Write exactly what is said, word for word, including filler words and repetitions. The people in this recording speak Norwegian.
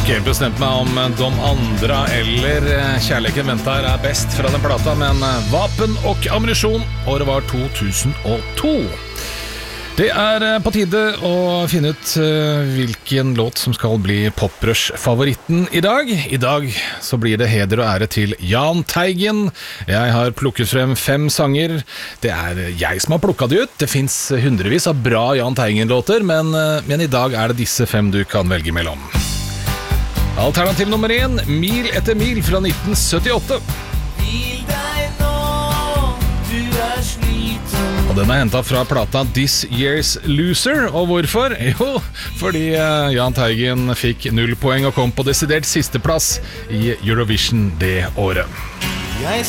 Ikke helt bestemt meg om De Andra eller Kjærligheten venter er best fra den plata, men Vapen og ammunisjon, året var to tusen og to. Det er på tide å finne ut hvilken låt som skal bli Poprush-favoritten i dag. I dag så blir det heder og ære til Jahn Teigen. Jeg har plukket frem fem sanger. Det er jeg som har plukket det ut. Det finnes hundrevis av bra Jahn Teigen-låter, men, men i dag er det disse fem du kan velge mellom. Alternativ nummer én, Mil etter mil fra nitten syttiåtte. Vil deg nå, du er sliten. Og den er hentet fra plata This Year's Loser. Og hvorfor? Jo, fordi uh, Jahn Teigen fikk null poeng og kom på desidert sisteplass i Eurovision det året. Jeg